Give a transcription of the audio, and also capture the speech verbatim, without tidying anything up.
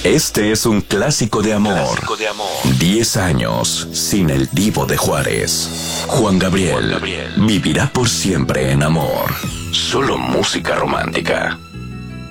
Este es un clásico de amor. Clásico de amor. Diez años sin el Divo de Juárez. Juan Gabriel, Juan Gabriel vivirá por siempre en amor. Solo música romántica.